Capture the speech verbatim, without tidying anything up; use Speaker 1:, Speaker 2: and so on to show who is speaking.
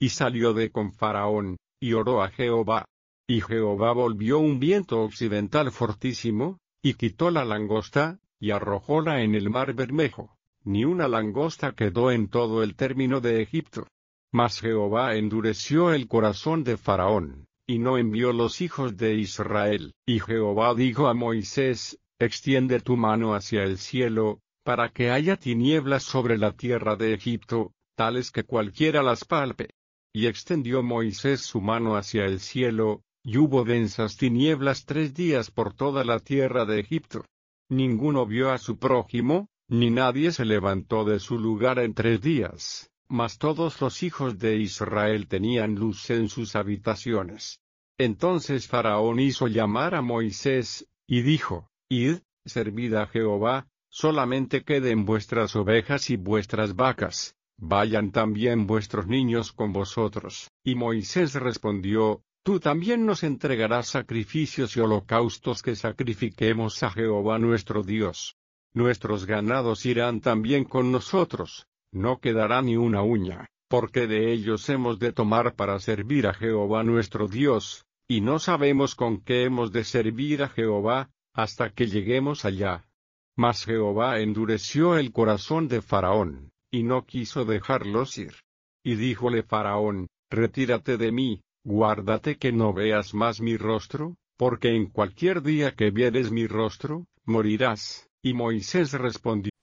Speaker 1: y salió de con Faraón, y oró a Jehová. Y Jehová volvió un viento occidental fortísimo, y quitó la langosta, y arrojóla en el mar Bermejo. Ni una langosta quedó en todo el término de Egipto. Mas Jehová endureció el corazón de Faraón, y no envió los hijos de Israel. Y Jehová dijo a Moisés: extiende tu mano hacia el cielo, para que haya tinieblas sobre la tierra de Egipto, tales que cualquiera las palpe. Y extendió Moisés su mano hacia el cielo, y hubo densas tinieblas tres días por toda la tierra de Egipto. Ninguno vio a su prójimo, ni nadie se levantó de su lugar en tres días, mas todos los hijos de Israel tenían luz en sus habitaciones. Entonces Faraón hizo llamar a Moisés, y dijo: id, servid a Jehová, solamente queden vuestras ovejas y vuestras vacas, vayan también vuestros niños con vosotros. Y Moisés respondió: tú también nos entregarás sacrificios y holocaustos que sacrifiquemos a Jehová nuestro Dios. Nuestros ganados irán también con nosotros, no quedará ni una uña, porque de ellos hemos de tomar para servir a Jehová nuestro Dios, y no sabemos con qué hemos de servir a Jehová, hasta que lleguemos allá. Mas Jehová endureció el corazón de Faraón, y no quiso dejarlos ir. Y díjole Faraón: retírate de mí, guárdate que no veas más mi rostro, porque en cualquier día que vieres mi rostro, morirás. Y Moisés respondió: